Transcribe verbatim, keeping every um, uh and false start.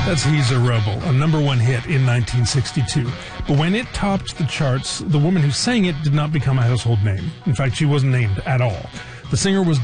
That's He's a Rebel, a number one hit in nineteen sixty-two. But when it topped the charts, the woman who sang it did not become a household name. In fact, she wasn't named at all. The singer was